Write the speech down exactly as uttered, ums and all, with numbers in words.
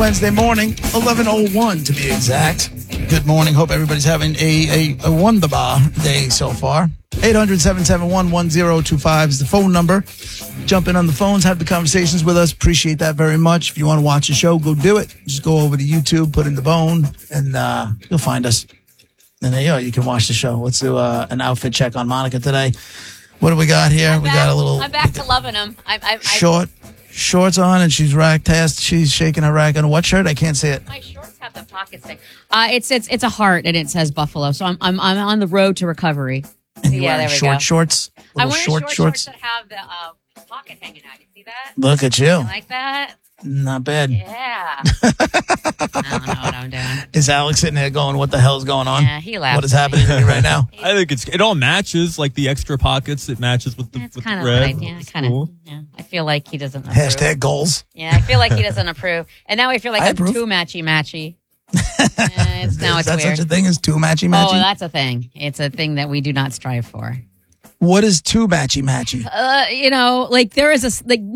Wednesday morning, eleven oh one to be exact. Good morning. Hope everybody's having a, a, a wonderbar day so far. eight hundred, seven seven one, one zero two five is the phone number. Jump in on the phones, have the conversations with us. Appreciate that very much. If you want to watch the show, go do it. Just go over to YouTube, put in the bone, and uh, you'll find us. And there you go. You can watch the show. Let's do uh, an outfit check on Monica today. What do we got here? I'm we back, got a little... I'm back to loving him. I, I, I, short, shorts on, and she's rack-tassed. She's shaking her rack on what shirt? I can't see it. My shorts have the pockets thing. Uh, it's it's it's a heart, and it says Buffalo. So I'm I'm I'm on the road to recovery. And you're yeah, wearing there we short go. shorts? I'm Little wearing short, short shorts? shorts that have the uh, pocket hanging out. You see that? Look at you. You like that? Not bad. Yeah. I don't know what I'm doing. Is Alex sitting there going, what the hell's going on? Yeah, he laughs. What is happening to me right now? I think it's it all matches, like the extra pockets. It matches with the, That's with kind the of red. what I, yeah, It's kind of. cool. Yeah, I feel like he doesn't approve. Hashtag goals. Yeah, I feel like he doesn't approve, and now I feel like I I'm approve. too matchy matchy. Eh, it's, now Is it's that weird. such a thing as too matchy matchy? Oh, that's a thing. It's a thing that we do not strive for. What is too matchy matchy? Uh, you know, like there is a like.